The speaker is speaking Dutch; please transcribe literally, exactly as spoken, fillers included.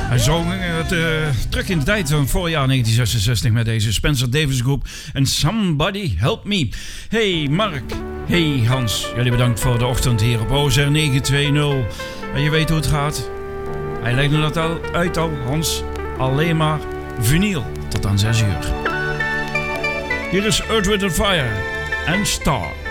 Hij zong het uh, terug in de tijd van voorjaar negentien zesenzestig met deze Spencer Davis Group en Somebody Help Me. Hey Mark, hey Hans, jullie bedankt voor de ochtend hier op O Z R negen twee nul. En je weet hoe het gaat. Hij legde het al uit al, Hans, alleen maar vinyl tot aan zes uur. Hier is Earth, Wind and Fire en Star.